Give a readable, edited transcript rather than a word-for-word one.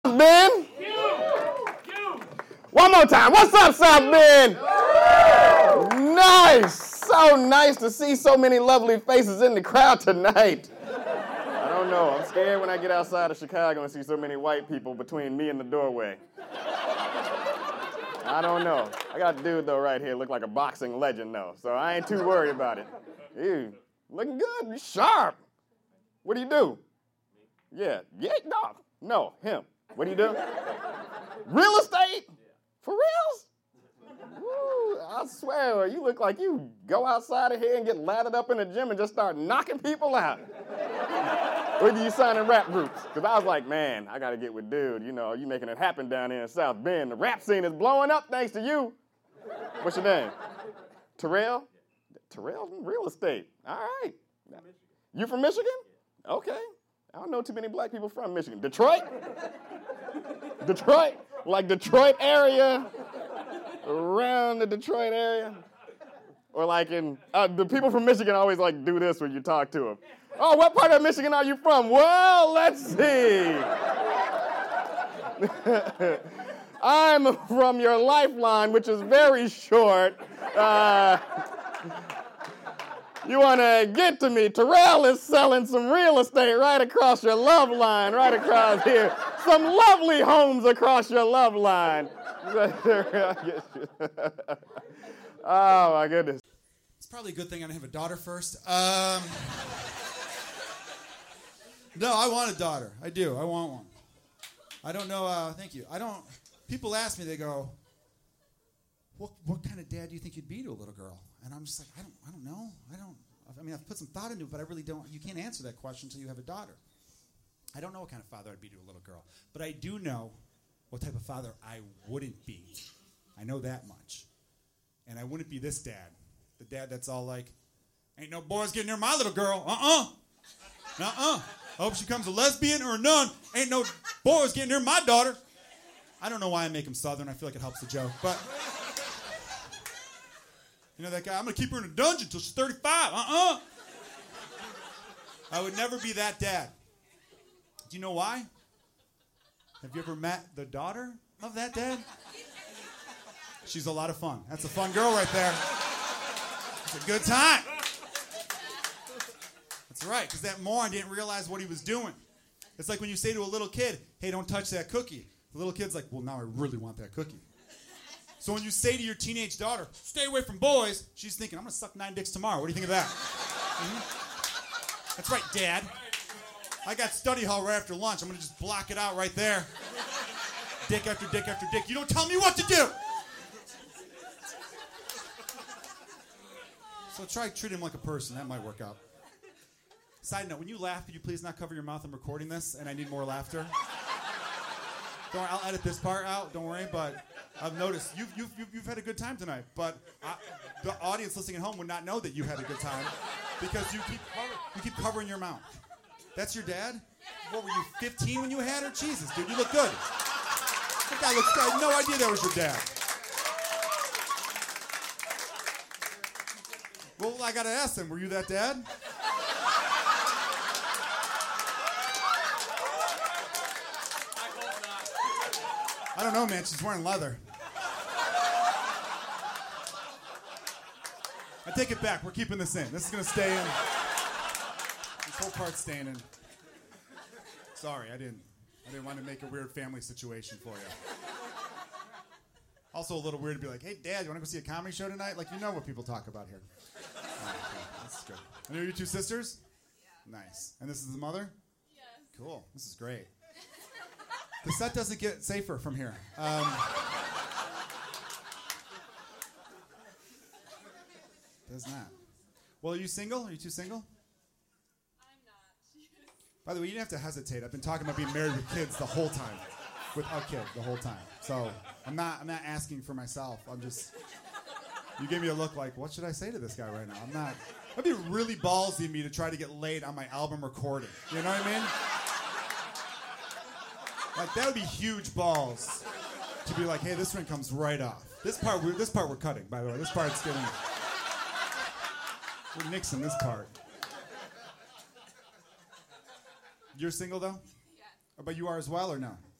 Ben? One more time. What's up, South Bend? Nice. So nice to see so many lovely faces in the crowd tonight. I don't know. I'm scared when I get outside of Chicago and see so many white people between me and the doorway. I don't know. I got a dude, though, right here. Look like a boxing legend, though. So I ain't too worried about it. Ew, looking good. You sharp. What do you do? Yeah. No, him. What do you do? Real estate? For reals? Woo, I swear, you look like you go outside of here and get lathered up in the gym and just start knocking people out. Or do you sign in rap groups? Because I was like, man, I got to get with dude. You know, you making it happen down here in South Bend. The rap scene is blowing up thanks to you. What's your name? Terrell? Terrell's in real estate. All right. You from Michigan? Okay. I don't know too many black people from Michigan. Detroit? Detroit? Like Detroit area? Around the Detroit area? Or like in, the people from Michigan always like do this when you talk to them. Oh, what part of Michigan are you from? Well, let's see. I'm from your lifeline, which is very short. You want to get to me. Terrell is selling some real estate right across your love line, right across here. Some lovely homes across your love line. Oh, my goodness. It's probably a good thing I didn't have a daughter first. No, I want a daughter. I do. I want one. I don't know. Thank you. People ask me, they go, what kind of dad do you think you'd be to a little girl? And I'm just like, I don't know. I've put some thought into it, but I really don't. You can't answer that question until you have a daughter. I don't know what kind of father I'd be to a little girl. But I do know what type of father I wouldn't be. I know that much. And I wouldn't be this dad. The dad that's all like, ain't no boys getting near my little girl. I hope she comes a lesbian or a nun. Ain't no boys getting near my daughter. I don't know why I make him Southern. I feel like it helps the joke. But, you know that guy, I'm going to keep her in a dungeon until she's 35. I would never be that dad. Do you know why? Have you ever met the daughter of that dad? She's a lot of fun. That's a fun girl right there. It's a good time. That's right, because that moron didn't realize what he was doing. It's like when you say to a little kid, hey, don't touch that cookie. The little kid's like, well, now I really want that cookie. So when you say to your teenage daughter, stay away from boys, she's thinking, I'm going to suck 9 dicks tomorrow. What do you think of that? Mm-hmm. That's right, Dad. I got study hall right after lunch. I'm going to just block it out right there. Dick after dick after dick. You don't tell me what to do. So try treating him like a person. That might work out. Side note, when you laugh, could you please not cover your mouth? I'm recording this, and I need more laughter. Don't worry, I'll edit this part out. Don't worry, but I've noticed you've had a good time tonight. But the audience listening at home would not know that you had a good time because you keep covering your mouth. That's your dad? What were you, 15 when you had her? Jesus, dude, you look good. That guy looks good. I had no idea that was your dad. Well, I gotta ask him, were you that dad? I don't know, man. She's wearing leather. I take it back. We're keeping this in. This is gonna stay in. This whole part's staying in. Sorry, I didn't want to make a weird family situation for you. Also a little weird to be like, hey, Dad, you want to go see a comedy show tonight? Like, you know what people talk about here. Okay, that's good. And are you two sisters? Yeah. Nice. And this is the mother? Yes. Cool. This is great. The set doesn't get safer from here. Does not. Well, are you single? Are you two single? I'm not. By the way, you didn't have to hesitate. I've been talking about being married with kids the whole time. With a kid the whole time. So I'm not asking for myself. You gave me a look like, what should I say to this guy right now? That'd be really ballsy of me to try to get laid on my album recording. You know what I mean? Like, that would be huge balls to be like, hey, this one comes right off. This part we're cutting, by the way. This part's getting... We're nixing this part. You're single, though? Yes. But you are as well, or no?